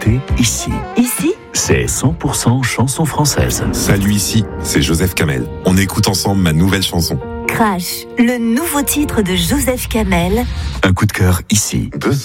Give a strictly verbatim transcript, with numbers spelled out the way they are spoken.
écoutez ici. Ici, c'est cent pour cent chanson française. Salut, ici, c'est Joseph Kamel. On écoute ensemble ma nouvelle chanson. Crash, le nouveau titre de Joseph Kamel. Un coup de cœur ici. Deux